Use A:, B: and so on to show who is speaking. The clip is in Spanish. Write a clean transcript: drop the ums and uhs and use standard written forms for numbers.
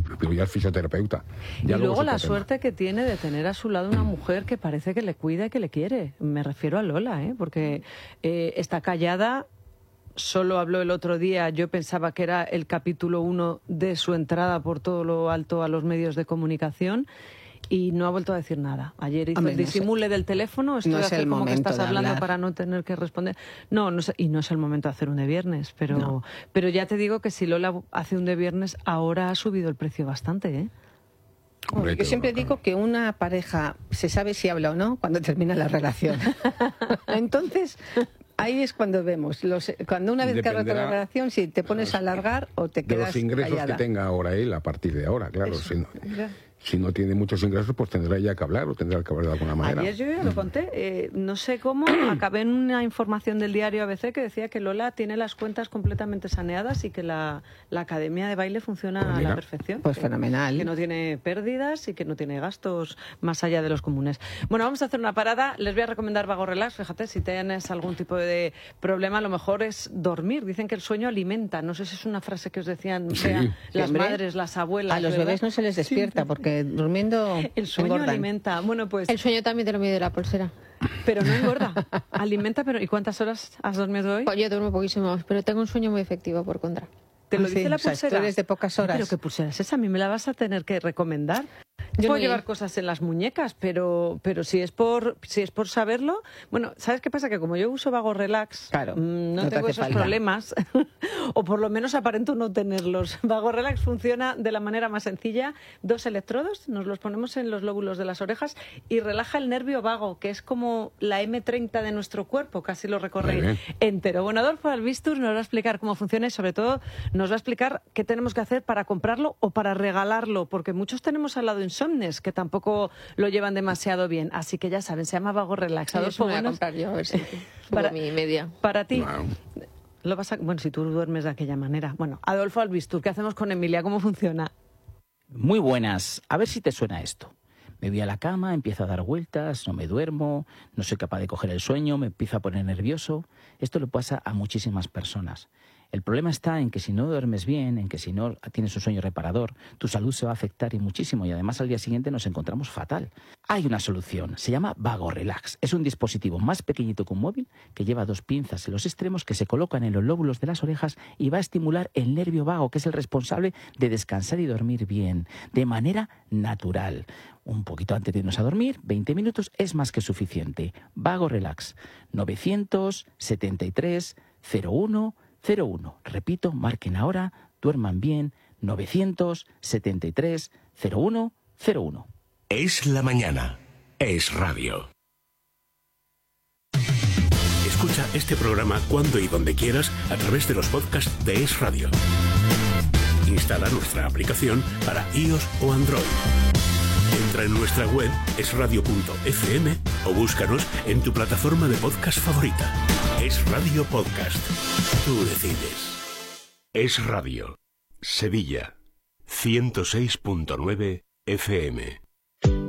A: pero ya es fisioterapeuta. Ya
B: y luego la suerte que tiene de tener a su lado una mujer que parece que le cuida y que le quiere. Me refiero a Lola, porque está callada. Solo habló el otro día, yo pensaba que era el capítulo 1 de su entrada por todo lo alto a los medios de comunicación y no ha vuelto a decir nada. Ayer hizo el disimule del teléfono, esto de hacer como que estás hablando para no tener que responder. No es el momento de hacer un de viernes, pero ya te digo que si Lola hace un de viernes, ahora ha subido el precio bastante,
C: Hombre, yo siempre digo que una pareja se sabe si habla o no cuando termina la relación. Entonces, ahí es cuando vemos. Cuando una vez que ha roto la relación, si te pones a alargar o te quedas
A: de los ingresos
C: callada.
A: que tenga ahora él a partir de ahora, claro. Si no tiene muchos ingresos, pues tendrá ya que hablar o tendrá que hablar de alguna manera.
B: Ayer yo ya lo conté. No sé cómo, acabé en una información del diario ABC que decía que Lola tiene las cuentas completamente saneadas y que la academia de baile funciona a la perfección.
C: Pues fenomenal.
B: Que no tiene pérdidas y que no tiene gastos más allá de los comunes. Bueno, vamos a hacer una parada. Les voy a recomendar Vago Relax. Fíjate, si tienes algún tipo de problema, a lo mejor es dormir. Dicen que el sueño alimenta. No sé si es una frase que os decían las madres, las abuelas.
C: A los bebés no se les despierta porque durmiendo
B: el sueño
C: engordan.
B: Alimenta. Bueno, pues
D: el sueño también te lo mide la pulsera.
B: Pero no engorda. Alimenta, pero ¿y cuántas horas has dormido hoy?
D: Pues yo duermo poquísimo, pero tengo un sueño muy efectivo por contra.
B: ¿Te lo dice la pulsera?
C: O sea, tú eres de pocas horas.
B: ¿Pero qué pulsera es esa? A mí me la vas a tener que recomendar. Yo puedo llevar cosas en las muñecas, pero si es por saberlo... Bueno, ¿sabes qué pasa? Que como yo uso Vago Relax,
C: claro,
B: no tengo esos problemas, o por lo menos aparento no tenerlos. Vago Relax funciona de la manera más sencilla. 2 electrodos, nos los ponemos en los lóbulos de las orejas y relaja el nervio vago, que es como la M30 de nuestro cuerpo, casi lo recorre entero. Bueno, Adolfo Albistur nos va a explicar cómo funciona y sobre todo nos va a explicar qué tenemos que hacer para comprarlo o para regalarlo, porque muchos tenemos al lado insomnes que tampoco lo llevan demasiado bien. Así que ya saben, se llama Vago Relax.
D: Adolfo, me voy a comprar yo, a ver si para mi media.
B: Para ti, lo vas a... Bueno, si tú duermes de aquella manera. Bueno, Adolfo Albistur, ¿qué hacemos con Emilia? ¿Cómo funciona?
E: Muy buenas. A ver si te suena esto. Me voy a la cama, empiezo a dar vueltas, no me duermo, no soy capaz de coger el sueño, me empiezo a poner nervioso. Esto le pasa a muchísimas personas. El problema está en que si no duermes bien, en que si no tienes un sueño reparador, tu salud se va a afectar y muchísimo y además al día siguiente nos encontramos fatal. Hay una solución, se llama Vago Relax. Es un dispositivo más pequeñito que un móvil que lleva 2 pinzas en los extremos que se colocan en los lóbulos de las orejas y va a estimular el nervio vago, que es el responsable de descansar y dormir bien, de manera natural. Un poquito antes de irnos a dormir, 20 minutos, es más que suficiente. Vago Relax, 973 01 01. Repito, marquen ahora, duerman bien, 973 01 01.
F: Es la mañana. Es radio. Escucha este programa cuando y donde quieras a través de los podcasts de Es Radio. Instala nuestra aplicación para iOS o Android. Entra en nuestra web esradio.fm o búscanos en tu plataforma de podcast favorita. Es Radio Podcast. Tú decides. Es Radio. Sevilla. 106.9 FM.